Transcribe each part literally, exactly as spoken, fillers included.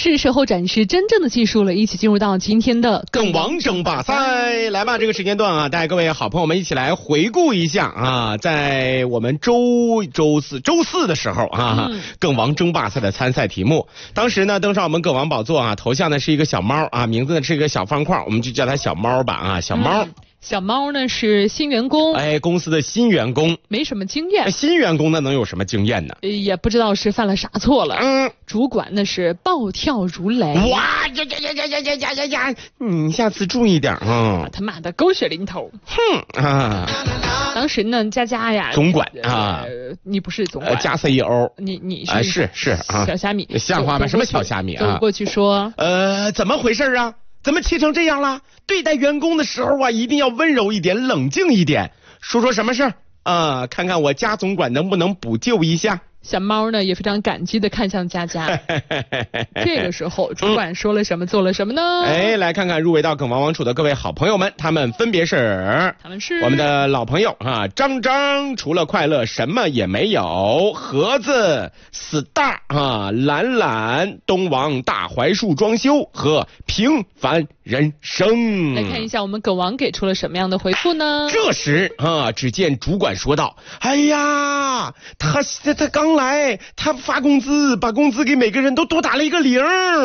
是时候展示真正的技术了，一起进入到今天的梗王争霸赛。来吧，这个时间段啊，带各位好朋友们一起来回顾一下啊，在我们周周四周四的时候啊，嗯、梗王争霸赛的参赛题目。当时呢，登上我们梗王宝座啊，头像呢是一个小猫啊，名字呢是一个小方块，我们就叫它小猫吧啊，小猫。嗯小猫呢是新员工， 哎，公司的新员工， 没什么经验。 新员工呢能有什么经验呢？ 也不知道是犯了啥错了。嗯，主管那是暴跳如雷。 哇呀呀呀呀呀呀呀呀！你下次注意点啊！ 他妈的狗血淋头。 哼啊！ 当时呢，佳佳呀， 总管啊、 呃，你不是总管， 呃、加 C E O， 你你是、 呃、是是啊， 小虾米， 像话吗？什么小虾米啊？ 走过去说， 呃，怎么回事啊？怎么气成这样了？对待员工的时候啊，一定要温柔一点，冷静一点。说说什么事啊？看看我家总管能不能补救一下。 小猫呢也非常感激的看向佳佳。这个时候，主管说了什么，嗯、做了什么呢？ 哎，来看看入围到梗王王储的各位好朋友们，他们分别是， 他们是我们的老朋友啊，张张除了快乐什么也没有，盒子 star 啊，懒懒东王大槐树装修和平凡人生。 来看一下我们梗王给出了什么样的回复呢？ 这时啊，只见主管说道：“哎呀，他他刚来，他发工资，把工资给每个人都多打了一个零。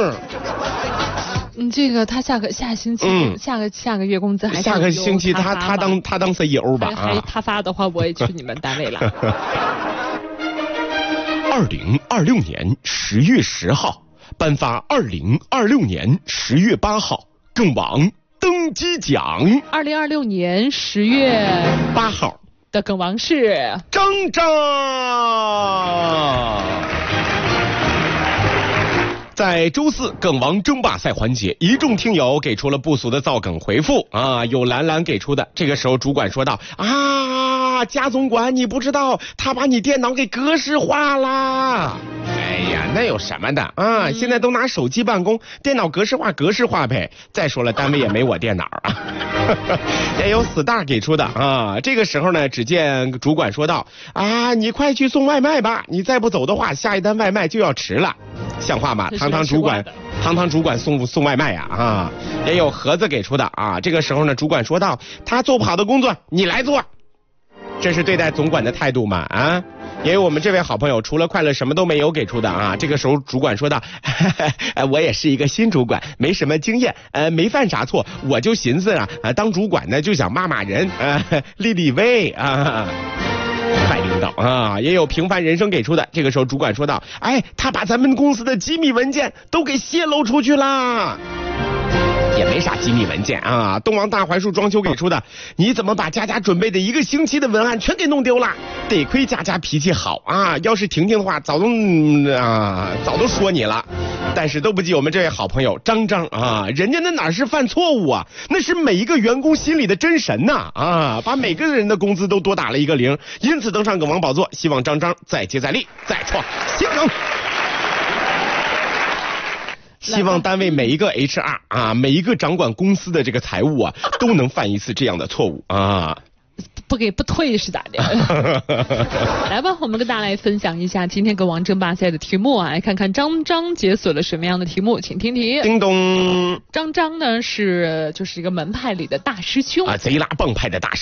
嗯，这个他下个下星期，嗯、下个下个月工资还下个星期他他当他当 C E O 吧还还他发的话，我也去你们单位了。” 二零二六年十月十号颁发二零二六年十月八号梗王登基奖。 二零二六年十月八号的梗王是张张。在周四梗王争霸赛环节，一众听友给出了不俗的造梗回复啊，有兰兰给出的。这个时候主管说道：“啊，贾总管，你不知道他把你电脑给格式化啦。”哎呀，那有什么的啊？嗯、现在都拿手机办公，电脑格式化格式化呗。再说了，单位也没我电脑啊。也有死大给出的啊。这个时候呢，只见主管说道：“啊，你快去送外卖吧，你再不走的话，下一单外卖就要迟了。”像话吗？堂堂主管，堂堂主管送送外卖呀 啊, 啊！也有盒子给出的啊。这个时候呢，主管说道：“他做不好的工作，你来做。”这是对待总管的态度吗？啊！也有我们这位好朋友，除了快乐什么都没有给出的啊。这个时候主管说道：“我也是一个新主管，没什么经验，呃，没犯啥错，我就寻思啊，当主管呢就想骂骂人，呃，立立威啊。”坏领导啊！也有平凡人生给出的。这个时候主管说道：“哎，他把咱们公司的机密文件都给泄露出去啦。”也没啥机密文件啊。东王大槐树装修给出的：“你怎么把佳佳准备的一个星期的文案全给弄丢了？得亏佳佳脾气好啊，要是婷婷的话，早都、嗯、啊早都说你了。”但是都不及我们这位好朋友张张啊，人家那哪是犯错误啊，那是每一个员工心里的真神呐 啊, 啊，把每个人的工资都多打了一个零，因此登上梗王宝座。希望张张再接再厉，再创新梗。希望单位每一个 H R 啊，每一个掌管公司的这个财务啊，都能犯一次这样的错误啊。 不给不退是咋的？来吧，我们跟大家来分享一下今天梗王争霸赛的题目啊，来看看张张解锁了什么样的题目，请听题。 叮咚， 张张呢是就是一个门派里的大师兄啊，贼拉帮派的大师。